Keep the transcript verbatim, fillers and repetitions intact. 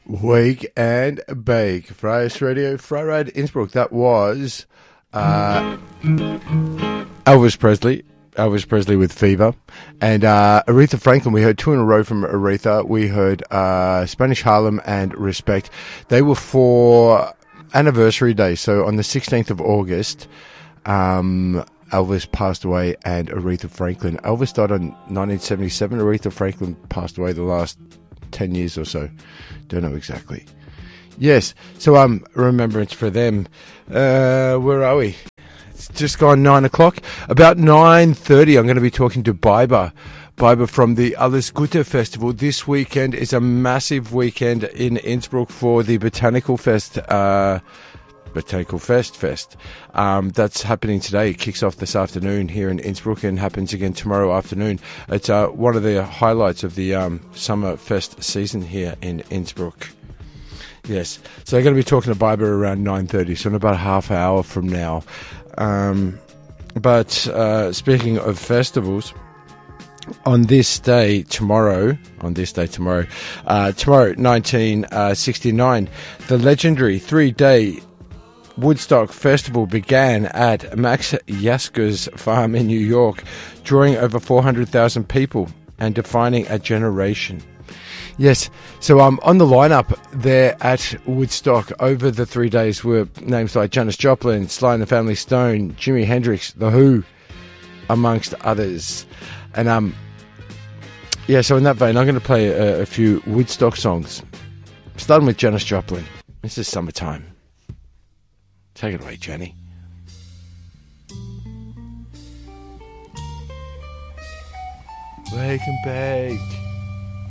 Wake and Bake. Freies Radio, Freirad Innsbruck. That was uh, Elvis Presley. Elvis Presley with Fever. And uh, Aretha Franklin. We heard two in a row from Aretha. We heard uh, Spanish Harlem and Respect. They were for anniversary day. So on the sixteenth of August, um, Elvis passed away and Aretha Franklin. Elvis died in nineteen seventy-seven. Aretha Franklin passed away the last ten years or so. Don't know exactly. Yes, so um, remembrance for them. Uh, where are we? It's just gone nine o'clock. About nine thirty, I'm going to be talking to Biber. Biber from the Alles Gute Festival. This weekend is a massive weekend in Innsbruck for the Botanical Fest. Uh, Botanical Fest Fest. Um, that's happening today. It kicks off this afternoon here in Innsbruck and happens again tomorrow afternoon. It's uh, one of the highlights of the um, summer fest season here in Innsbruck. Yes. So I'm going to be talking to Biber around nine thirty, so in about a half hour from now. Um, but uh, speaking of festivals, on this day tomorrow, on this day tomorrow, uh, tomorrow, nineteen sixty-nine, the legendary three-day Woodstock Festival began at Max Yasker's farm in New York, drawing over four hundred thousand people and defining a generation. Yes, so um, on the lineup there at Woodstock over the three days were names like Janis Joplin, Sly and the Family Stone, Jimi Hendrix, The Who, amongst others. And um, yeah, so in that vein, I'm going to play a, a few Woodstock songs, starting with Janis Joplin. This is Summertime. Take it away, Jenny. Wake and bake.